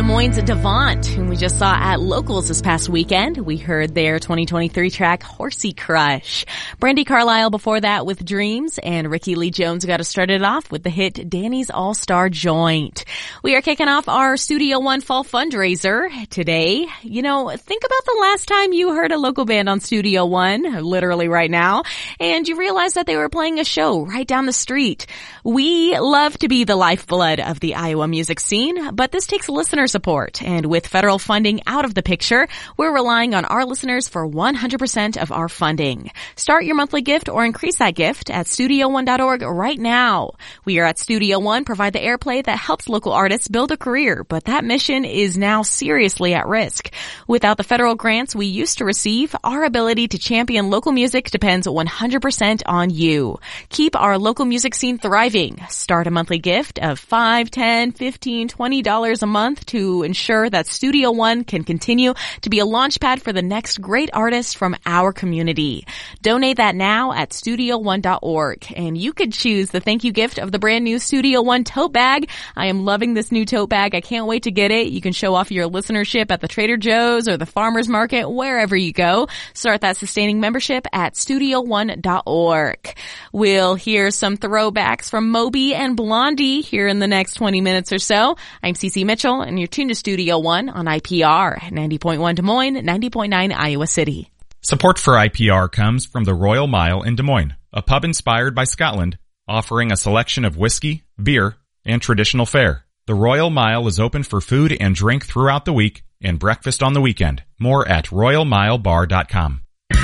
Des Moines' Devant, whom we just saw at Locals this past weekend. We heard their 2023 track, Horsey Crush. Brandi Carlile before that with Dreams, and Ricky Lee Jones got us started off with the hit Danny's All-Star Joint. We are kicking off our Studio One Fall fundraiser today. You know, think about the last time you heard a local band on Studio One, literally right now, and you realized that they were playing a show right down the street. We love to be the lifeblood of the Iowa music scene, but this takes listener support, and with federal funding out of the picture, we're relying on our listeners for 100% of our funding. Start your monthly gift or increase that gift at StudioOne.org right now. We are at Studio One, provide the airplay that helps local artists build a career, but that mission is now seriously at risk. Without the federal grants we used to receive, our ability to champion local music depends 100% on you. Keep our local music scene thriving. Start a monthly gift of $5, $10, $15, $20 a month to ensure that Studio One can continue to be a launchpad for the next great artist from our community. Donate that now at StudioOne.org, and you could choose the thank you gift of the brand new Studio One tote bag. I am loving this new tote bag. I can't wait to get it. You can show off your listenership at the Trader Joe's or the Farmer's Market, wherever you go. Start that sustaining membership at StudioOne.org. We'll hear some throwbacks from Moby and Blondie here in the next 20 minutes or so. I'm Cece Mitchell, and you're tuned to Studio One on IPR, 90.1 Des Moines, 90.9 Iowa City. Support for IPR comes from the Royal Mile in Des Moines, a pub inspired by Scotland, offering a selection of whiskey, beer, and traditional fare. The Royal Mile is open for food and drink throughout the week and breakfast on the weekend. More at royalmilebar.com.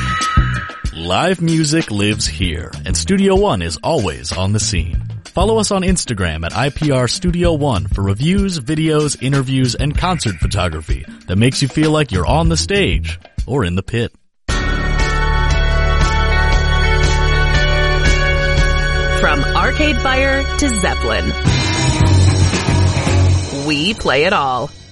Live music lives here, and Studio One is always on the scene. Follow us on Instagram at IPR Studio One for reviews, videos, interviews, and concert photography that makes you feel like you're on the stage or in the pit. From Arcade Fire to Zeppelin, we play it all.